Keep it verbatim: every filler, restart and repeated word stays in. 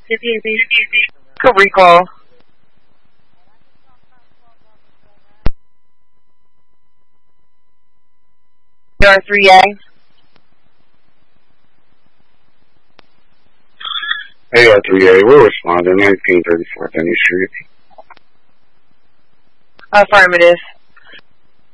Good recall. R three A. Hey, R three A, we're responding, nineteen thirty-four Denny Street. Affirmative.